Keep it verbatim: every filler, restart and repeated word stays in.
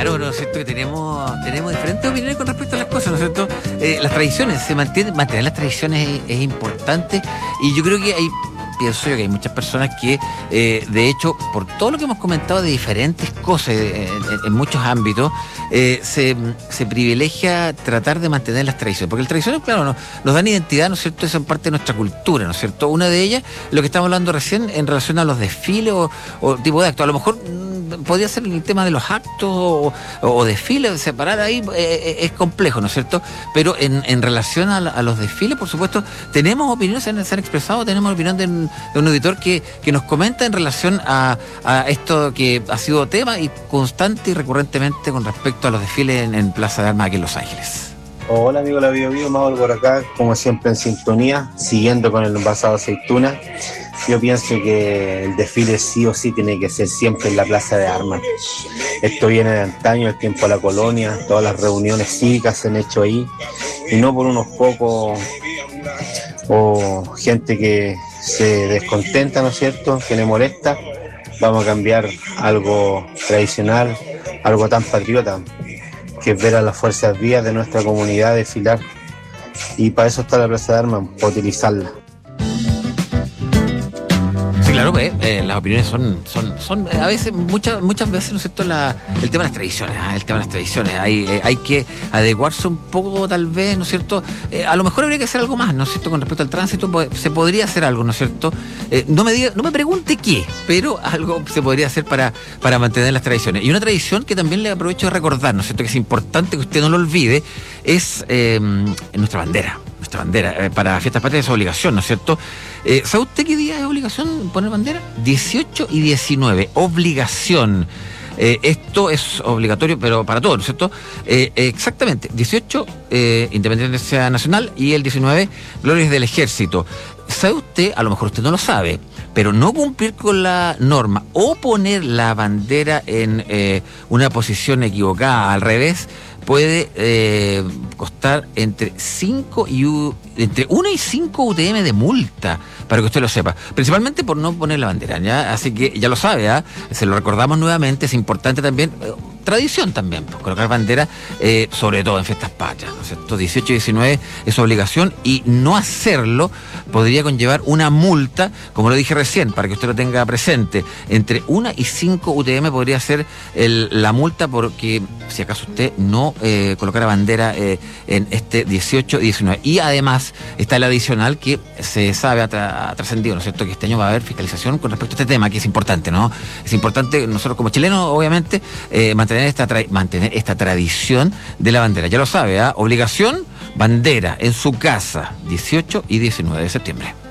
Claro, ¿no es cierto? Que tenemos, tenemos diferentes opiniones con respecto a las cosas, ¿no es cierto? Eh, las tradiciones, se mantienen, mantener las tradiciones es, es importante, y yo creo que hay, pienso yo que hay muchas personas que, eh, de hecho, por todo lo que hemos comentado de diferentes cosas eh, en, en muchos ámbitos, eh, se, se privilegia tratar de mantener las tradiciones, porque las tradiciones, claro, nos, nos dan identidad, ¿no es cierto? Son parte de nuestra cultura, ¿no es cierto? Una de ellas, lo que estamos hablando recién en relación a los desfiles o, o tipo de actos, a lo mejor podría ser el tema de los actos o, o desfiles, separar ahí eh, es complejo, ¿no es cierto? Pero en, en relación a, a los desfiles, por supuesto, tenemos opiniones, se han, se han expresado, tenemos opinión de, de un auditor que, que nos comenta en relación a, a esto que ha sido tema y constante y recurrentemente con respecto a los desfiles en, en Plaza de Armas aquí en Los Ángeles. Hola amigo La Bio Bio, Mauro por acá, como siempre en sintonía, siguiendo con el envasado aceituna. Yo pienso que el desfile sí o sí tiene que ser siempre en la Plaza de Armas. Esto viene de antaño, el tiempo de la colonia, todas las reuniones cívicas se han hecho ahí, y no por unos pocos o gente que se descontenta, ¿no es cierto?, que le molesta. Vamos a cambiar algo tradicional, algo tan patriota, que es ver a las fuerzas vivas de nuestra comunidad desfilar, y para eso está la Plaza de Armas, para utilizarla. Claro, eh, eh, las opiniones son, son, son eh, a veces, muchas, muchas veces, ¿no es cierto?, la, el tema de las tradiciones, ¿eh? el tema de las tradiciones, hay, eh, hay que adecuarse un poco, tal vez, ¿no es cierto? Eh, a lo mejor habría que hacer algo más, ¿no es cierto?, con respecto al tránsito, pues, se podría hacer algo, ¿no es cierto? Eh, no me diga, no me pregunte qué, pero algo se podría hacer para, para mantener las tradiciones. Y una tradición que también le aprovecho de recordar, ¿no es cierto?, que es importante que usted no lo olvide, es eh, nuestra bandera. Nuestra bandera, eh, para Fiestas Patrias es obligación, ¿no es cierto? Eh, ¿Sabe usted qué día es obligación poner bandera? dieciocho y diecinueve, obligación. Eh, esto es obligatorio, pero para todos, ¿no es cierto? Eh, exactamente, dieciocho, eh, Independencia Nacional, y el diecinueve, Glorias del Ejército. ¿Sabe usted? A lo mejor usted no lo sabe, pero no cumplir con la norma o poner la bandera en eh, una posición equivocada, al revés, puede eh, costar entre cinco y u, entre uno y cinco U T M de multa, para que usted lo sepa, principalmente por no poner la bandera, ¿ya? Así que ya lo sabe, ¿eh? Se lo recordamos nuevamente, es importante también, eh, tradición también, pues, colocar bandera, eh, sobre todo en fiestas patrias, ¿no es cierto? dieciocho y diecinueve es obligación, y no hacerlo podría conllevar una multa, como lo dije recién, para que usted lo tenga presente, entre uno y cinco U T M podría ser el, la multa, porque si acaso usted no eh, colocara bandera eh, en este dieciocho y diecinueve. Y además está el adicional que se sabe, ha, tra- ha trascendido, ¿no es cierto?, que este año va a haber fiscalización con respecto a este tema, que es importante, ¿no? Es importante nosotros como chilenos, obviamente, eh, mantener esta tra- mantener esta tradición de la bandera. Ya lo sabe, ¿eh? Obligación, bandera en su casa, dieciocho y diecinueve de septiembre.